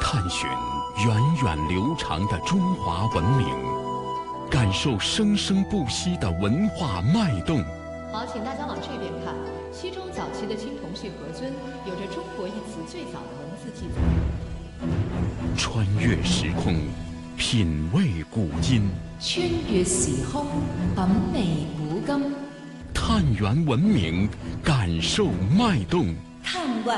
探寻源远流长的中华文明，感受生生不息的文化脉动。 好，请大家往这边看。西周早期的青铜器盒尊有着“中国”一词最早的文字记载。 穿越时空，品味古今。 穿越时空，品味古今。 探源文明，感受脉动。 探